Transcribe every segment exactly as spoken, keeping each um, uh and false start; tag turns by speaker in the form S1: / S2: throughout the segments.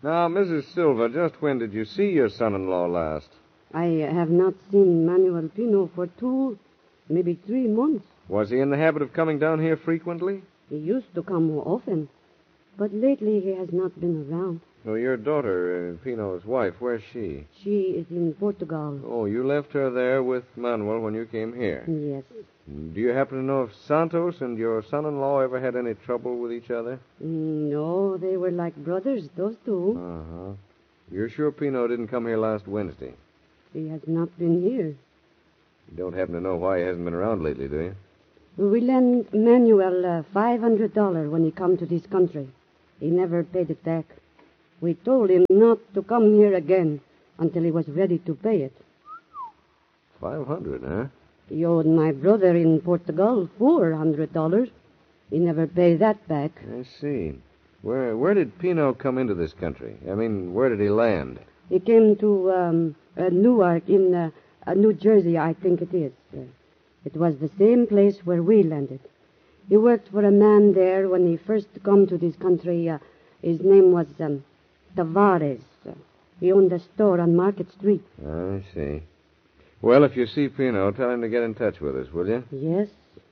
S1: Now, Missus Silva, just when did you see your son-in-law last?
S2: I have not seen Manuel Pino for two, maybe three months.
S1: Was he in the habit of coming down here frequently?
S2: He used to come more often, but lately he has not been around.
S1: So your daughter, uh, Pino's wife, where's she?
S2: She is in Portugal.
S1: Oh, you left her there with Manuel when you came here?
S2: Yes.
S1: Do you happen to know if Santos and your son-in-law ever had any trouble with each other?
S2: No, they were like brothers, those two.
S1: Uh-huh. You're sure Pino didn't come here last Wednesday?
S2: He has not been here.
S1: You don't happen to know why he hasn't been around lately, do you?
S2: We lent Manuel uh, five hundred dollars when he come to this country. He never paid it back. We told him not to come here again until he was ready to pay it.
S1: Five hundred, huh?
S2: He owed my brother in Portugal four hundred dollars. He never paid that back.
S1: I see. Where where did Pino come into this country? I mean, where did he land?
S2: He came to um, uh, Newark in uh, uh, New Jersey, I think it is. Uh, it was the same place where we landed. He worked for a man there when he first come to this country. Uh, his name was um, Tavares. Uh, he owned a store on Market Street.
S1: I see. Well, if you see Pino, tell him to get in touch with us, will you?
S2: Yes.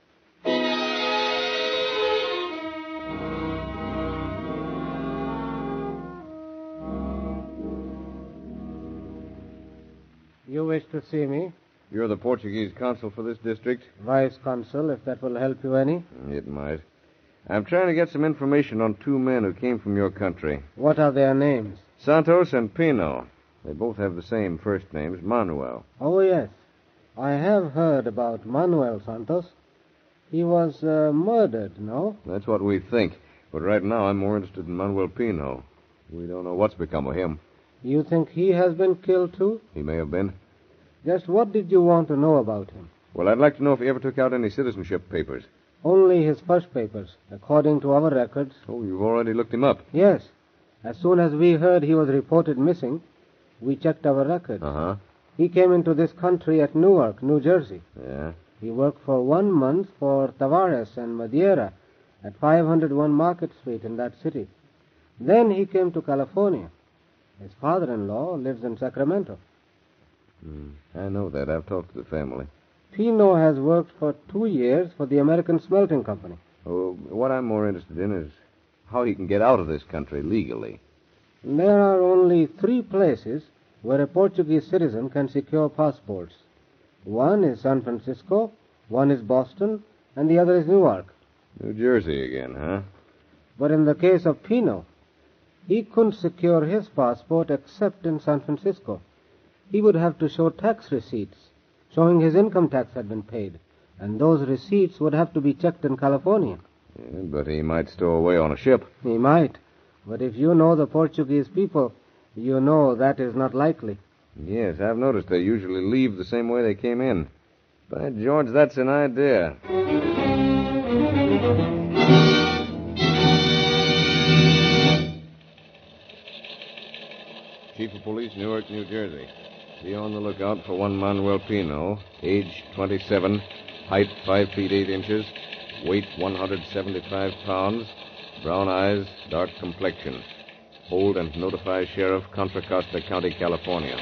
S3: You wish to see me?
S1: You're the Portuguese consul for this district?
S3: Vice consul, if that will help you any.
S1: It might. I'm trying to get some information on two men who came from your country.
S3: What are their names?
S1: Santos and Pino. They both have the same first names, Manuel.
S3: Oh, yes. I have heard about Manuel Santos. He was uh, murdered, no?
S1: That's what we think. But right now I'm more interested in Manuel Pino. We don't know what's become of him.
S3: You think he has been killed, too?
S1: He may have been.
S3: Just what did you want to know about him?
S1: Well, I'd like to know if he ever took out any citizenship papers.
S3: Only his first papers, according to our records.
S1: Oh, you've already looked him up?
S3: Yes. As soon as we heard he was reported missing, we checked our records.
S1: Uh-huh.
S3: He came into this country at Newark, New Jersey.
S1: Yeah?
S3: He worked for one month for Tavares and Madeira at five oh one Market Street in that city. Then he came to California. His father-in-law lives in Sacramento.
S1: Mm, I know that. I've talked to the family.
S3: Pino has worked for two years for the American Smelting Company.
S1: Oh, what I'm more interested in is how he can get out of this country legally.
S3: There are only three places where a Portuguese citizen can secure passports. One is San Francisco, one is Boston, and the other is Newark.
S1: New Jersey again, huh?
S3: But in the case of Pino, he couldn't secure his passport except in San Francisco. He would have to show tax receipts, showing his income tax had been paid, and those receipts would have to be checked in California.
S1: Yeah, but he might stow away on a ship.
S3: He might, but if you know the Portuguese people, you know that is not likely.
S1: Yes, I've noticed they usually leave the same way they came in. By George, that's an idea. Chief of Police, Newark, New Jersey. Be on the lookout for one Manuel Pino, age twenty-seven, height five feet eight inches, weight one hundred seventy-five pounds, brown eyes, dark complexion. Hold and notify Sheriff, Contra Costa County, California.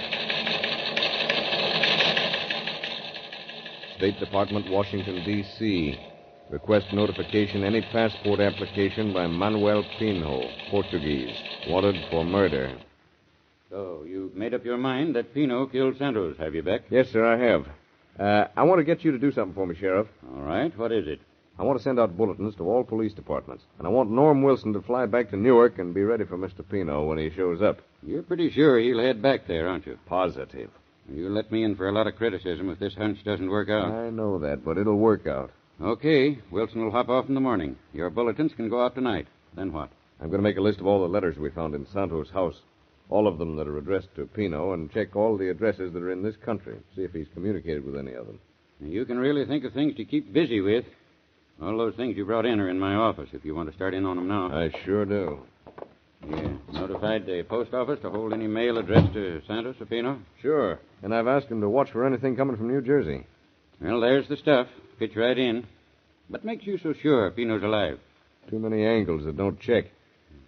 S1: State Department, Washington, D C Request notification any passport application by Manuel Pino, Portuguese, wanted for murder.
S4: So, you've made up your mind that Pino killed Santos, have you, Beck?
S1: Yes, sir, I have. Uh, I want to get you to do something for me, Sheriff.
S4: All right. What is it?
S1: I want to send out bulletins to all police departments. And I want Norm Wilson to fly back to Newark and be ready for Mister Pino when he shows up.
S4: You're pretty sure he'll head back there, aren't you?
S1: Positive.
S4: You'll let me in for a lot of criticism if this hunch doesn't work out.
S1: I know that, but it'll work out.
S4: Okay. Wilson will hop off in the morning. Your bulletins can go out tonight. Then what?
S1: I'm going to make a list of all the letters we found in Santos' house. All of them that are addressed to Pino, and check all the addresses that are in this country. See if he's communicated with any of them.
S4: You can really think of things to keep busy with. All those things you brought in are in my office if you want to start in on them now.
S1: I sure do.
S4: Yeah. Notified the post office to hold any mail addressed to Santos or Pino?
S1: Sure. And I've asked him to watch for anything coming from New Jersey.
S4: Well, there's the stuff. Fits right in. What makes you so sure Pino's alive?
S1: Too many angles that don't check.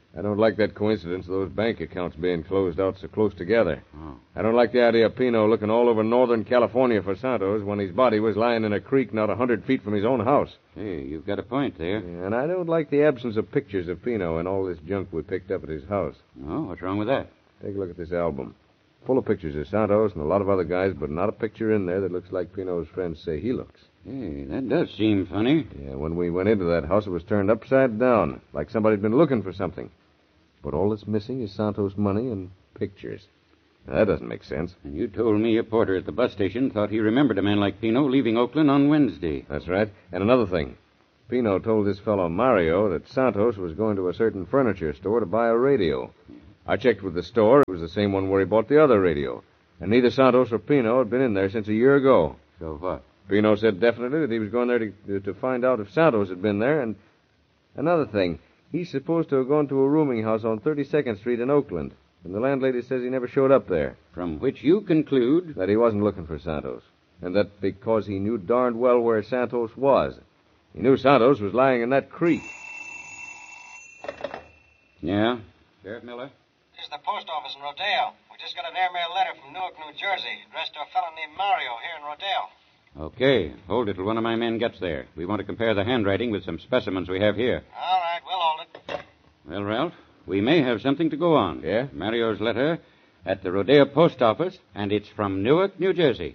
S1: I don't like that coincidence of those bank accounts being closed out so close together.
S4: Oh.
S1: I don't like the idea of Pino looking all over Northern California for Santos when his body was lying in a creek not a hundred feet from his own house.
S4: Hey, you've got a point there.
S1: Yeah, and I don't like the absence of pictures of Pino and all this junk we picked up at his house.
S4: Oh, what's wrong with that?
S1: Take a look at this album. Full of pictures of Santos and a lot of other guys, but not a picture in there that looks like Pino's friends say he looks.
S4: Hey, that does seem funny.
S1: Yeah, when we went into that house, it was turned upside down, like somebody'd been looking for something. But all that's missing is Santos' money and pictures. Now, that doesn't make sense.
S4: And you told me a porter at the bus station thought he remembered a man like Pino leaving Oakland on Wednesday.
S1: That's right. And another thing. Pino told this fellow Mario that Santos was going to a certain furniture store to buy a radio. I checked with the store. It was the same one where he bought the other radio. And neither Santos or Pino had been in there since a year ago.
S4: So what?
S1: Pino said definitely that he was going there to, to find out if Santos had been there. And another thing. He's supposed to have gone to a rooming house on thirty-second Street in Oakland. And the landlady says he never showed up there.
S4: From which you conclude...
S1: That he wasn't looking for Santos. And that because he knew darned well where Santos was. He knew Santos was lying in that creek.
S4: Yeah? Sheriff Miller?
S5: This is the post office in Rodeo. We just got an airmail letter from Newark, New Jersey, addressed to a fellow named Mario here in Rodeo.
S4: Okay. Hold it till one of my men gets there. We want to compare the handwriting with some specimens we have here.
S5: All right, we'll hold it.
S4: Well, Ralph, we may have something to go on.
S1: Yeah?
S4: Mario's letter at the Rodeo post office, and it's from Newark, New Jersey.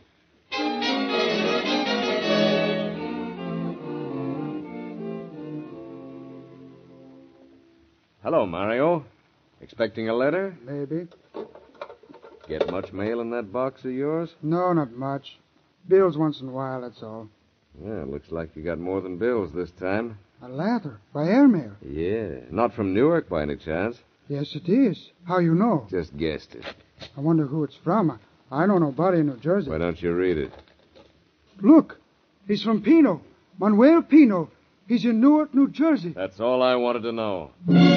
S1: Hello, Mario. Expecting a letter?
S6: Maybe.
S1: Get much mail in that box of yours?
S6: No, not much. Bills once in a while, that's all.
S1: Yeah, looks like you got more than bills this time.
S6: A letter? By airmail?
S1: Yeah. Not from Newark by any chance?
S6: Yes, it is. How you know?
S1: Just guessed it.
S6: I wonder who it's from. I know nobody in New Jersey.
S1: Why don't you read it?
S6: Look, he's from Pino. Manuel Pino. He's in Newark, New Jersey.
S1: That's all I wanted to know.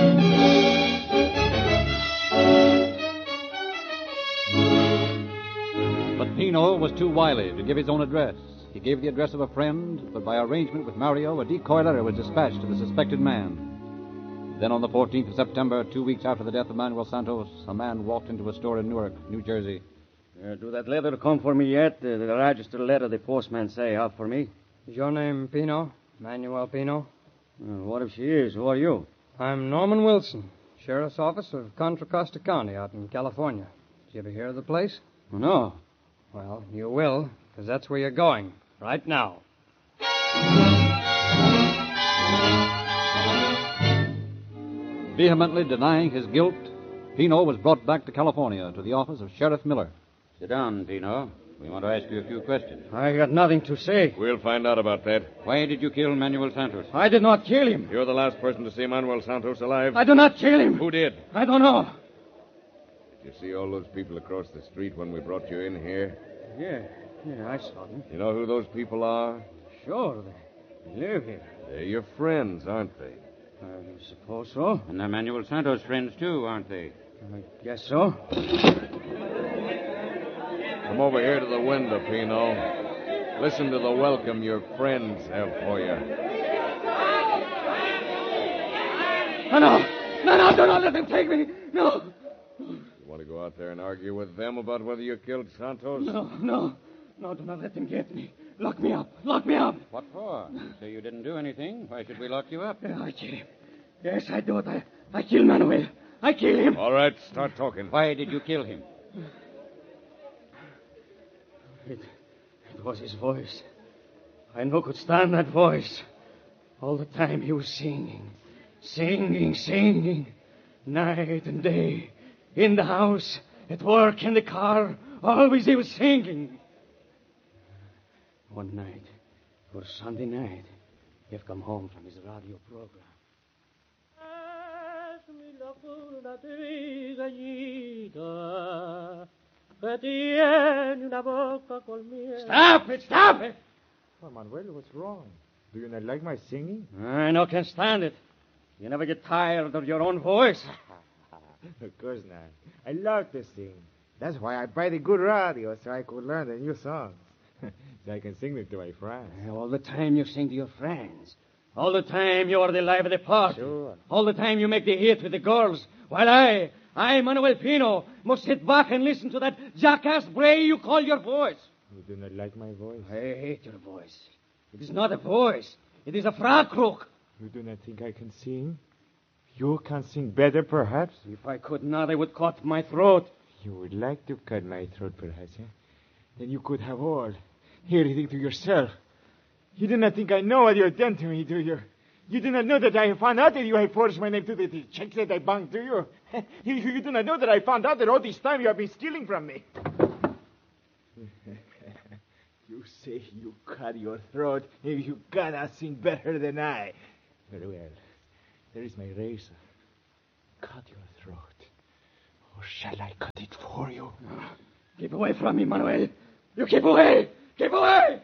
S7: But Pino was too wily to give his own address. He gave the address of a friend, but by arrangement with Mario, a decoy letter was dispatched to the suspected man. Then on the fourteenth of September, two weeks after the death of Manuel Santos, a man walked into a store in Newark, New Jersey.
S8: Uh, do that letter come for me yet? Uh, the registered letter the postman say out for me.
S9: Is your name Pino? Manuel Pino?
S8: Uh, what if she is? Who are you?
S9: I'm Norman Wilson, Sheriff's Office of Contra Costa County out in California. Did you ever hear of the place?
S8: No.
S9: Well, you will, because that's where you're going, right now.
S7: Vehemently denying his guilt, Pino was brought back to California to the office of Sheriff Miller.
S4: Sit down, Pino. We want to ask you a few questions.
S8: I got nothing to say.
S1: We'll find out about that.
S4: Why did you kill Manuel Santos?
S8: I did not kill him.
S1: You're the last person to see Manuel Santos alive.
S8: I did not kill him.
S1: Who did?
S8: I don't know.
S1: Did you see all those people across the street when we brought you in here?
S8: Yeah, yeah, I saw them.
S1: You know who those people are?
S8: Sure, they live here.
S1: They're your friends, aren't they?
S8: I suppose so.
S4: And they're Manuel Santos' friends, too, aren't they?
S8: I guess so.
S1: Come over here to the window, Pino. Listen to the welcome your friends have for you.
S8: No, no, no, no, do not let them take me. No.
S1: You want to go out there and argue with them about whether you killed Santos?
S8: No, no. No, do not let them get me. Lock me up. Lock me up.
S4: What for? You say you didn't do anything. Why should we lock you up?
S8: Yeah, I killed him. Yes, I do it. I, I killed Manuel. I killed him.
S1: All right, start talking.
S4: Why did you kill him?
S8: It, it was his voice. I no could stand that voice. All the time he was singing, singing, singing, night and day, in the house, at work, in the car. Always he was singing. One night, it was Sunday night, he had come home from his radio program. Stop it! Stop it!
S10: Oh, Manuel, what's wrong? Do you not like my singing?
S8: I no can stand it. You never get tired of your own voice.
S10: Of course not. I love to sing. That's why I buy the good radio, so I could learn the new songs. So I can sing them to my friends.
S8: All the time you sing to your friends. All the time you are the life of the party.
S10: Sure.
S8: All the time you make the hit with the girls. While I, I, Manuel Pino, must sit back and listen to that jackass bray you call your voice.
S10: You do not like my voice?
S8: I hate your voice. It is not a voice. It is a frog croak.
S10: You do not think I can sing? You can sing better, perhaps?
S8: If I could not, I would cut my throat.
S10: You would like to cut my throat, perhaps, eh? Then you could have all. Everything to yourself. You do not think I know what you have done to me, do you? You do not know that I have found out that you have forged my name to the, the checks that I banked, do you? you? You do not know that I found out that all this time you have been stealing from me. You say you cut your throat if you cannot sing better than I. Very well. There is my razor. Cut your throat. Or shall I cut it for you?
S8: Keep away from me, Manuel. You keep away! Keep away!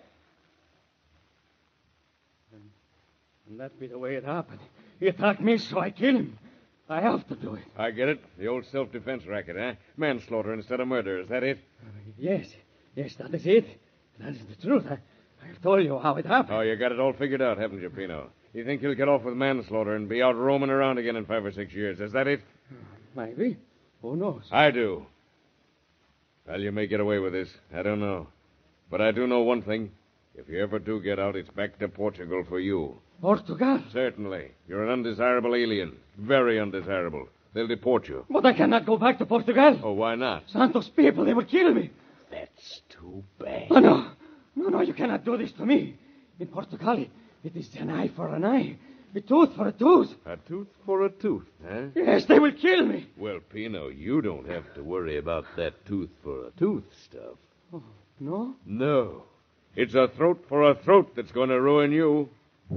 S8: And that be the way it happened. He attacked me, so I kill him. I have to do it.
S1: I get it. The old self-defense racket, eh? Manslaughter instead of murder. Is that it?
S8: Uh, yes. Yes, that is it. That is the truth. I, I've told you how it happened.
S1: Oh, you got it all figured out, haven't you, Pino? You think you'll get off with manslaughter and be out roaming around again in five or six years. Is that it?
S8: Uh, maybe. Who knows?
S1: I do. Well, you may get away with this. I don't know. But I do know one thing. If you ever do get out, it's back to Portugal for you.
S8: Portugal?
S1: Certainly. You're an undesirable alien. Very undesirable. They'll deport you.
S8: But I cannot go back to Portugal.
S1: Oh, why not?
S8: Santos people, they will kill me.
S10: That's too bad.
S8: Oh, no. No, no, you cannot do this to me. In Portugal, it is an eye for an eye. A tooth for a tooth.
S1: A tooth for a tooth, huh?
S8: Yes, they will kill me.
S1: Well, Pino, you don't have to worry about that tooth for a tooth stuff.
S8: Oh, no?
S1: No. It's a throat for a throat that's going to ruin you.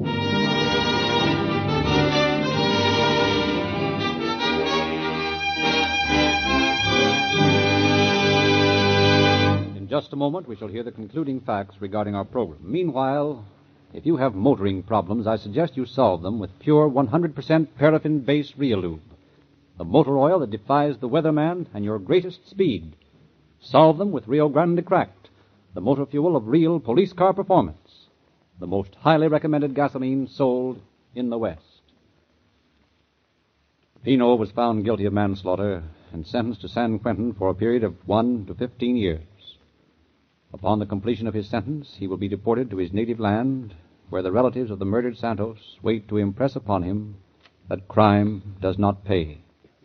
S7: In just a moment, we shall hear the concluding facts regarding our program. Meanwhile, if you have motoring problems, I suggest you solve them with pure one hundred percent paraffin-based Realube, the motor oil that defies the weatherman and your greatest speed. Solve them with Rio Grande Cracked, the motor fuel of real police car performance, the most highly recommended gasoline sold in the West. Pino was found guilty of manslaughter and sentenced to San Quentin for a period of one to fifteen years. Upon the completion of his sentence, he will be deported to his native land, where the relatives of the murdered Santos wait to impress upon him that crime does not pay.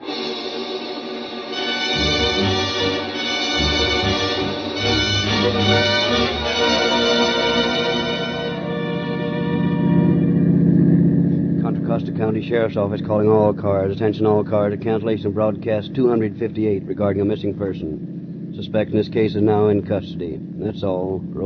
S11: Contra Costa County Sheriff's Office calling all cars. Attention all cars. A cancellation broadcast two fifty-eight regarding a missing person. Suspect in this case is now in custody. That's all.